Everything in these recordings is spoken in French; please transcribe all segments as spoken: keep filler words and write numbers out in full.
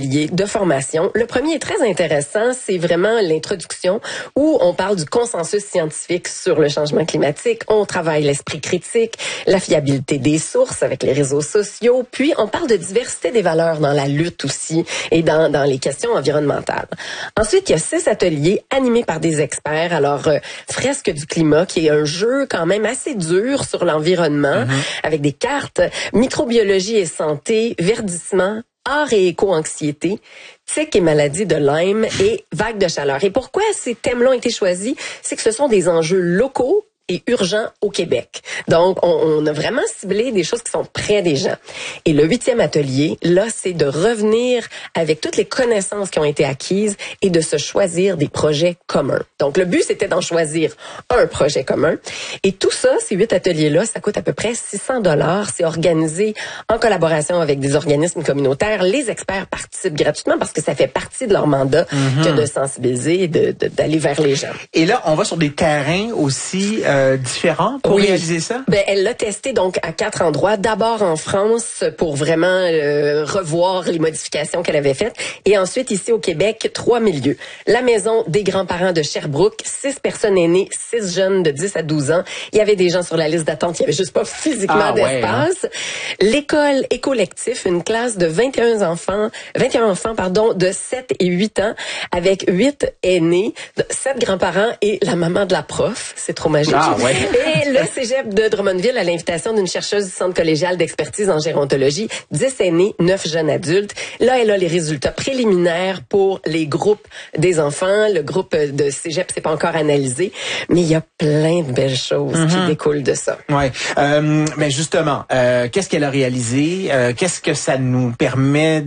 ateliers de formation. Le premier est très intéressant, c'est vraiment l'introduction où on parle du consensus scientifique sur le changement climatique, on travaille l'esprit critique, la fiabilité des sources avec les réseaux sociaux, puis on parle de diversité des valeurs dans la lutte aussi et dans, dans les questions environnementales. Ensuite, il y a six ateliers animés par des experts. Alors, euh, Fresque du climat, qui est un jeu quand même assez dur sur l'environnement, mm-hmm. avec des cartes, microbiologie et santé, verdissement, art et éco-anxiété, tic et maladie de Lyme et vague de chaleur. Et pourquoi ces thèmes-là ont été choisis? C'est que ce sont des enjeux locaux et urgent au Québec. Donc, on, on a vraiment ciblé des choses qui sont près des gens. Et le huitième atelier, là, c'est de revenir avec toutes les connaissances qui ont été acquises et de se choisir des projets communs. Donc, le but, c'était d'en choisir un projet commun. Et tout ça, ces huit ateliers-là, ça coûte à peu près six cents dollars. C'est organisé en collaboration avec des organismes communautaires. Les experts participent gratuitement parce que ça fait partie de leur mandat mm-hmm. que de sensibiliser et de, de, d'aller vers les gens. Et là, on va sur des terrains aussi euh, différents pour oui. réaliser ça? Ben, elle l'a testé donc à quatre endroits. D'abord en France pour vraiment euh, revoir les modifications qu'elle avait faites. Et ensuite ici au Québec, trois milieux. La maison des grands-parents de Sherbrooke, six personnes aînées, six jeunes de dix à douze ans. Il y avait des gens sur la liste d'attente, il y avait juste pas physiquement ah, d'espace. Ouais, hein? L'école écolectif, une classe de vingt et un enfants, vingt et un enfants pardon, de sept et huit ans avec huit aînés, sept grands-parents et la maman de la prof. C'est trop magique. Ah, ouais. Et le cégep de Drummondville, à l'invitation d'une chercheuse du Centre collégial d'expertise en gérontologie, dix aînés, neuf jeunes adultes. Là, elle a les résultats préliminaires pour les groupes des enfants. Le groupe de cégep, c'est pas encore analysé, mais il y a plein de belles choses mm-hmm. qui découlent de ça. Ouais. Euh, mais justement, euh, qu'est-ce qu'elle a réalisé? Euh, qu'est-ce que ça nous permet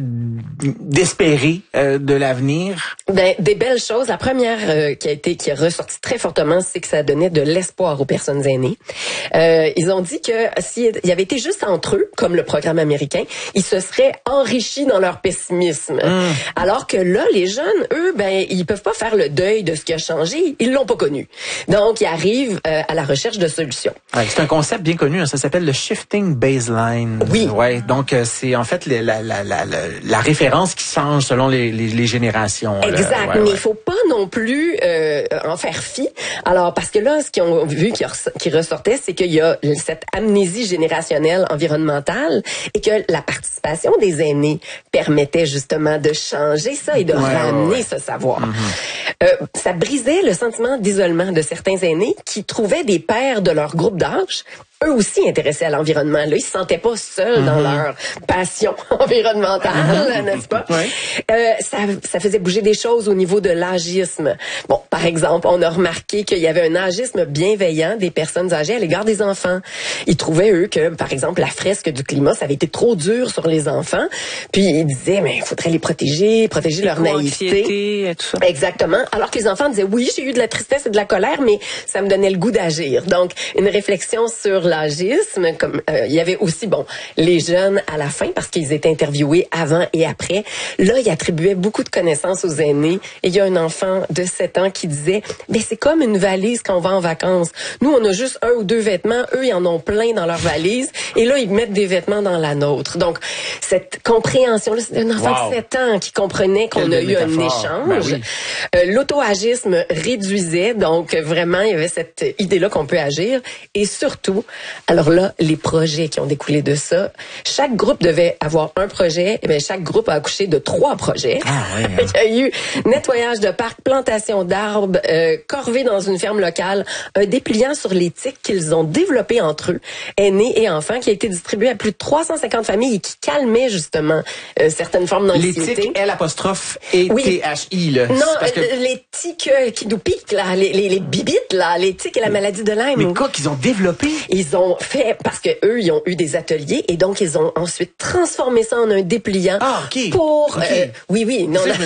d'espérer euh, de l'avenir? Ben, des belles choses. La première euh, qui a été, qui est ressortie très fortement, c'est que ça donnait de l'espoir aux personnes aînées. Euh, ils ont dit que s'il y avait été juste entre eux, comme le programme américain, ils se seraient enrichis dans leur pessimisme. Mm. Alors que là, les jeunes, eux, ben, ils peuvent pas faire le deuil de ce qui a changé. Ils l'ont pas connu. Donc, ils arrivent euh, à la recherche de solutions. Ouais, c'est un concept bien connu. Hein, ça s'appelle le shifting baseline. Oui. Ouais. Donc, euh, c'est en fait la, la, la, la, la référence qui change selon les, les, les générations. Exact. Là. Ouais, mais il ouais. faut pas non plus euh, en faire fi. Alors, parce que là, ce qu'ils ont vu qui, res- qui ressortait, c'est qu'il y a cette amnésie générationnelle environnementale et que la participation des aînés permettait justement de changer ça et de ouais, ramener ouais. ce savoir. Mm-hmm. Euh, ça brisait le sentiment d'isolement de certains aînés qui trouvaient des pairs de leur groupe d'âge eux aussi intéressés à l'environnement. Là, ils se sentaient pas seuls mm-hmm. dans leur passion environnementale, mm-hmm. n'est-ce pas? Ouais. Euh, ça, ça faisait bouger des choses au niveau de l'agisme. Bon, par exemple, on a remarqué qu'il y avait un agisme bienveillant des personnes âgées à l'égard des enfants. Ils trouvaient, eux, que, par exemple, la fresque du climat, ça avait été trop dur sur les enfants. Puis ils disaient, mais il faudrait les protéger, protéger leur naïveté. Et tout ça. Exactement. Alors que les enfants disaient, oui, j'ai eu de la tristesse et de la colère, mais ça me donnait le goût d'agir. Donc, une réflexion sur l'agisme, comme euh, il y avait aussi bon les jeunes à la fin parce qu'ils étaient interviewés avant et après. Là, ils attribuaient beaucoup de connaissances aux aînés. Et il y a un enfant de sept ans qui disait "Mais c'est comme une valise quand on va en vacances. Nous, on a juste un ou deux vêtements, eux ils en ont plein dans leur valise et là ils mettent des vêtements dans la nôtre." Donc cette compréhension là, c'est un enfant wow. de sept ans qui comprenait qu'on Quelle a eu métaphore. un échange. Ben oui. euh, l'auto-agisme réduisait, donc vraiment il y avait cette idée là qu'on peut agir et surtout alors là, les projets qui ont découlé de ça, chaque groupe devait avoir un projet, et bien chaque groupe a accouché de trois projets. Ah, ouais, hein. Il y a eu nettoyage de parcs, plantation d'arbres, euh, corvée dans une ferme locale, un dépliant sur les tiques qu'ils ont développé entre eux, aînés et enfants, qui a été distribué à plus de trois cent cinquante familles et qui calmait justement euh, certaines formes d'anxiété. Les tiques, L apostrophe et oui. T H I là. Non, parce que... euh, les tiques euh, qui nous piquent là, les, les, les bibites là, les tiques et la maladie de Lyme. Mais quoi qu'ils ont développé? Ils ont fait parce que eux ils ont eu des ateliers et donc ils ont ensuite transformé ça en un dépliant ah, okay. pour okay. Euh, oui oui non là,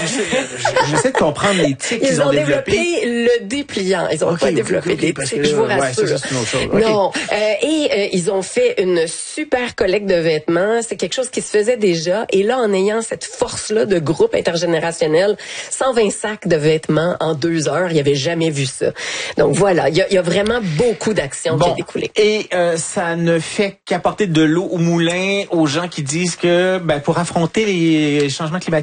j'essaie de comprendre les tiques ils qu'ils ont, ont développé. développé le dépliant ils ont okay, pas développé okay, des tiques que, je vous rassure ouais, c'est juste une autre chose. Okay. non euh, et euh, ils ont fait une super collecte de vêtements c'est quelque chose qui se faisait déjà et là en ayant cette force là de groupe intergénérationnel cent vingt sacs de vêtements en deux heures il y avait jamais vu ça donc voilà il y a, y a vraiment beaucoup d'actions bon, qui ont découlé et euh, ça ne fait qu'apporter de l'eau au moulin aux gens qui disent que ben, pour affronter les changements climatiques